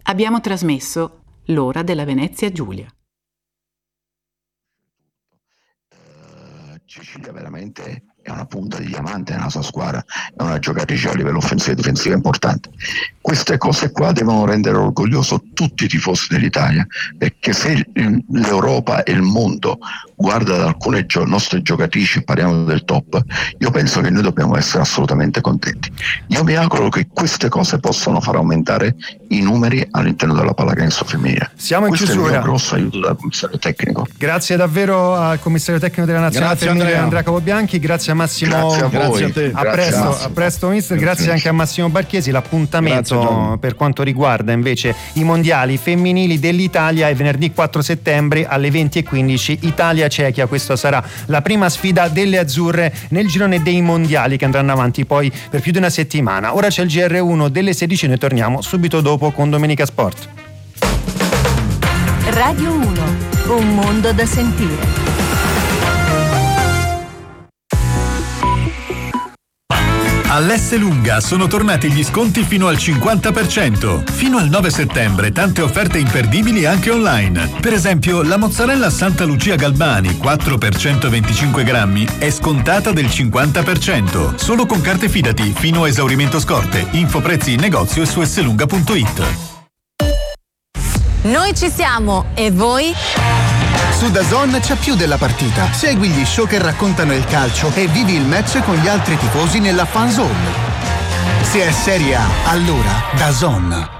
Abbiamo trasmesso L'ora della Venezia Giulia. Cecilia veramente è una punta di diamante nella sua squadra, è una giocatrice a livello offensivo e difensivo importante. Queste cose qua devono rendere orgoglioso tutti i tifosi dell'Italia, perché se l'Europa e il mondo guarda ad alcune nostre giocatrici, parliamo del top, io penso che noi dobbiamo essere assolutamente contenti. Io mi auguro che queste cose possano far aumentare i numeri all'interno della pallacanestro femminile. Siamo in Questo chiusura. è il mio grosso aiuto dal commissario tecnico. Grazie davvero al commissario tecnico della Nazionale femminile Andrea Capobianchi, grazie a Massimo. Grazie a voi. Grazie a te. A presto mister, grazie anche a Massimo Barchiesi. L'appuntamento per quanto riguarda invece i mondiali femminili dell'Italia è venerdì 4 settembre alle 20:15 Italia-Cechia. Questa sarà la prima sfida delle azzurre nel girone dei mondiali che andranno avanti poi per più di una settimana. Ora c'è il GR1 delle 16, noi torniamo subito dopo con Domenica Sport. Radio 1, un mondo da sentire. All'Esselunga sono tornati gli sconti fino al 50%. Fino al 9 settembre tante offerte imperdibili anche online. Per esempio, la mozzarella Santa Lucia Galbani 4 per 125 grammi è scontata del 50%. Solo con carte Fidati fino a esaurimento scorte. Info prezzi in negozio e su esselunga.it. Noi ci siamo, e voi? Su DAZN c'è più della partita. Segui gli show che raccontano il calcio e vivi il match con gli altri tifosi nella fan zone. Se è Serie A, allora DAZN.